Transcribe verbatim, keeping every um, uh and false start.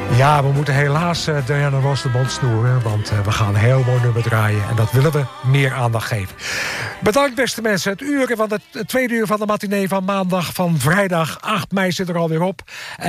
Ja, we moeten helaas uh, Diana Ross de mond snoeren, want uh, we gaan een heel mooi nummer draaien en dat willen we meer aandacht geven. Bedankt beste mensen. Het, uur van het, het tweede uur van de matinee van maandag van vrijdag acht mei zit er alweer op.